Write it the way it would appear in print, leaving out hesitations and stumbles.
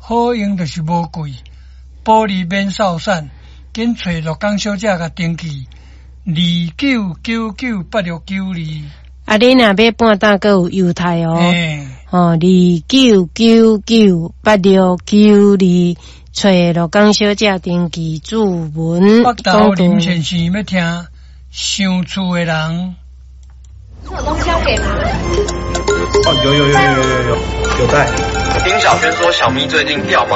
好用就是无贵，保利免扫散，紧找乐港小姐甲登记29998692。 啊，你若要半打还有优待哦。29998692，找乐港小姐登记注文。 北投林先生要听相处的人。 有东西要给吗？ 哦，有带。 听小轩说小咪最近掉毛